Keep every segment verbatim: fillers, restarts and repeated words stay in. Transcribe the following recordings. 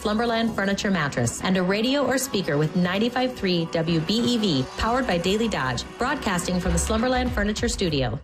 Slumberland Furniture Mattress, and a radio or speaker with ninety-five point three W B E V, powered by Daily Dodge, broadcasting from the Slumberland Furniture Studio.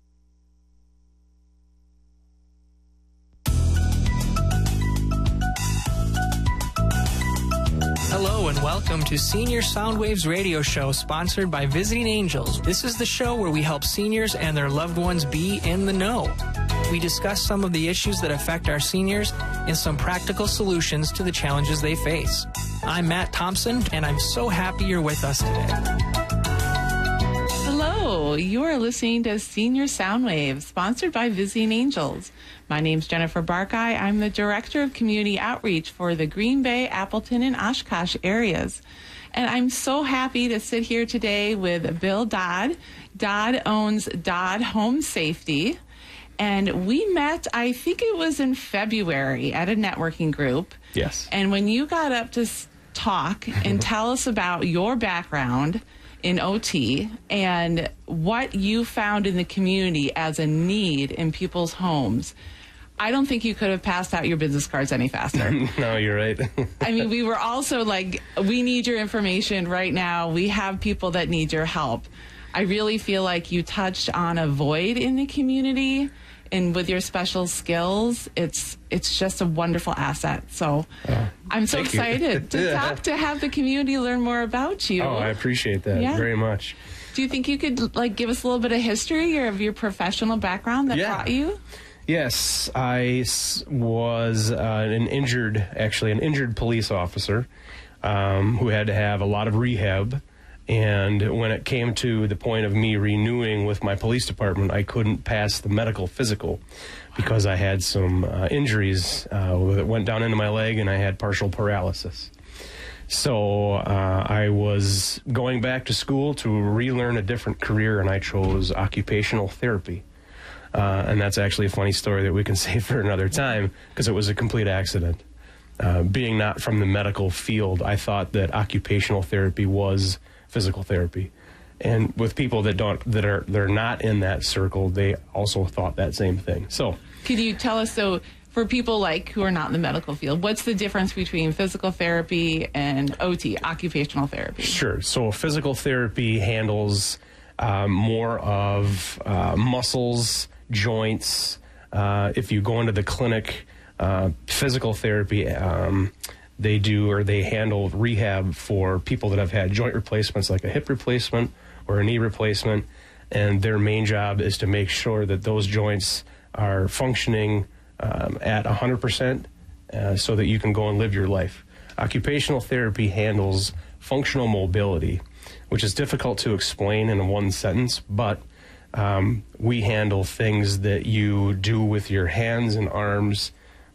Hello and welcome to Senior Soundwaves radio show sponsored by Visiting Angels. This is the show where we help seniors and their loved ones be in the know. We discuss some of the issues that affect our seniors and some practical solutions to the challenges they face. I'm Matt Thompson, and I'm so happy you're with us today. Hello, you are listening to Senior Soundwaves, sponsored by Visiting Angels. My name's Jennifer Barkay. I'm the Director of Community Outreach for the Green Bay, Appleton, and Oshkosh areas. And I'm so happy to sit here today with Bill Dodd. Dodd owns Dodd Home Safety. And we met, I think it was in February, at a networking group. Yes. And when you got up to talk and tell us about your background in O T and what you found in the community as a need in people's homes, I don't think you could have passed out your business cards any faster. No, you're right. I mean, we were also like, we need your information right now. We have people that need your help. I really feel like you touched on a void in the community, and with your special skills, it's it's just a wonderful asset. So oh, I'm so excited to yeah. talk, to have the community learn more about you. Oh, I appreciate that yeah. very much. Do you think you could like give us a little bit of history or of your professional background that yeah. brought you? Yes, I was uh, an injured, actually an injured police officer um, who had to have a lot of rehab. And when it came to the point of me renewing with my police department, I couldn't pass the medical physical because I had some uh, injuries uh, that went down into my leg and I had partial paralysis. So uh, I was going back to school to relearn a different career, and I chose occupational therapy. Uh, and that's actually a funny story that we can save for another time because it was a complete accident. Uh, being not from the medical field, I thought that occupational therapy was physical therapy, and with people that don't that are they're not in that circle, they also thought that same thing. So could you tell us, so for people like who are not in the medical field, what's the difference between physical therapy and O T, occupational therapy? Sure. So physical therapy handles um, more of uh, muscles, joints. Uh, if you go into the clinic, uh, physical therapy um, they do, or they handle rehab for people that have had joint replacements like a hip replacement or a knee replacement, and their main job is to make sure that those joints are functioning um, at one hundred percent uh, so that you can go and live your life. Occupational therapy handles functional mobility, which is difficult to explain in one sentence, but um, we handle things that you do with your hands and arms,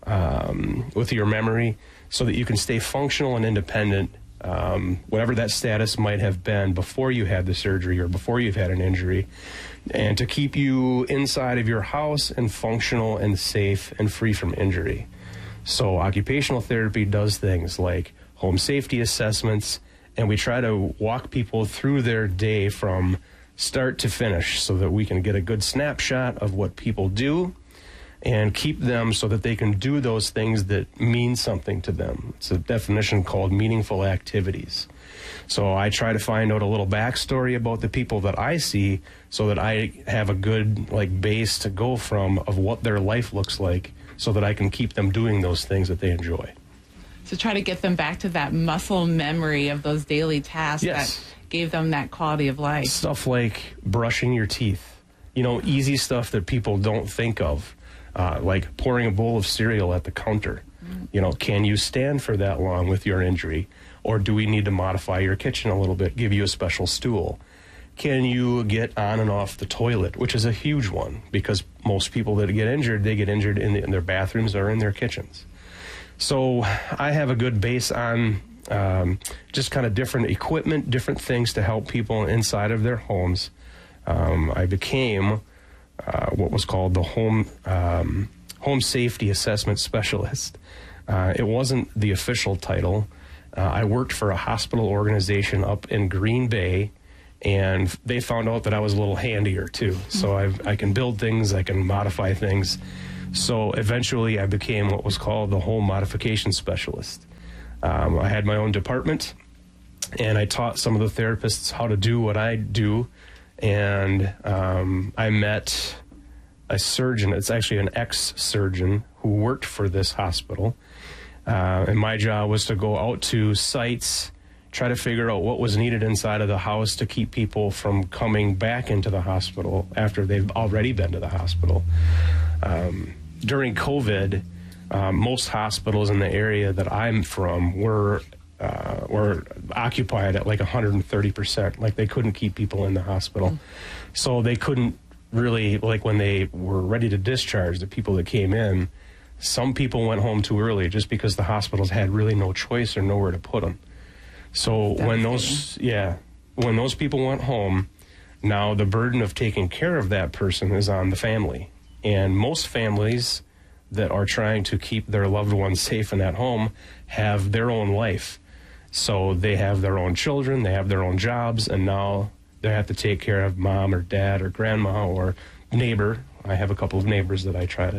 um, with your memory, so that you can stay functional and independent, um, whatever that status might have been before you had the surgery or before you've had an injury, and to keep you inside of your house and functional and safe and free from injury. So occupational therapy does things like home safety assessments, and we try to walk people through their day from start to finish so that we can get a good snapshot of what people do and keep them so that they can do those things that mean something to them. It's a definition called meaningful activities. So I try to find out a little backstory about the people that I see so that I have a good like base to go from of what their life looks like so that I can keep them doing those things that they enjoy. So try to get them back to that muscle memory of those daily tasks yes. that gave them that quality of life. Stuff like brushing your teeth. You know, easy stuff that people don't think of. Uh, like pouring a bowl of cereal at the counter. Mm. You know, can you stand for that long with your injury? Or do we need to modify your kitchen a little bit, give you a special stool? Can you get on and off the toilet, which is a huge one, because most people that get injured, they get injured in, the, in their bathrooms or in their kitchens. So I have a good base on um, just kind of different equipment, different things to help people inside of their homes. Um, I became Uh, what was called the home um, home safety assessment specialist. Uh, it wasn't the official title. Uh, I worked for a hospital organization up in Green Bay, and they found out that I was a little handier too. So I've, I can build things, I can modify things. So eventually I became what was called the home modification specialist. Um, I had my own department, and I taught some of the therapists how to do what I do. And um, I met a surgeon. It's actually an ex-surgeon who worked for this hospital. Uh, and my job was to go out to sites, try to figure out what was needed inside of the house to keep people from coming back into the hospital after they've already been to the hospital. Um, during COVID, um, most hospitals in the area that I'm from were uh, were occupied at like one hundred thirty percent. Like they couldn't keep people in the hospital. Mm. So they couldn't really, like when they were ready to discharge the people that came in, some people went home too early just because the hospitals had really no choice or nowhere to put them. So when those, yeah, when those people went home, now the burden of taking care of that person is on the family. And most families that are trying to keep their loved ones safe in that home have their own life. So they have their own children, they have their own jobs, and now they have to take care of mom or dad or grandma or neighbor. I have a couple of neighbors that I try to